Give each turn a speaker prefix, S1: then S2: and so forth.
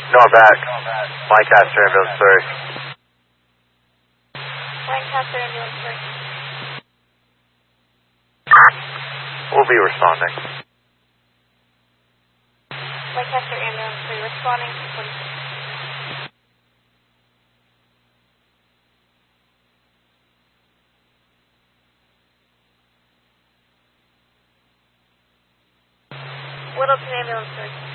S1: No, back. Lancaster Ambulance 3.
S2: Lancaster Ambulance 3.
S1: We'll be responding.
S2: Lancaster Ambulance 3 responding to 26. Littleton Ambulance 3.